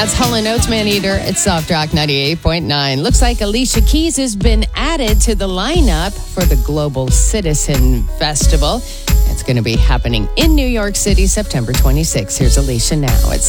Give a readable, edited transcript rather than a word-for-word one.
That's Hall & Oates Man Eater. It's Soft Rock 98.9. Looks like Alicia Keys has been added to the lineup for the Global Citizen Festival. It's going to be happening in New York City, September 26th. Here's Alicia now. It's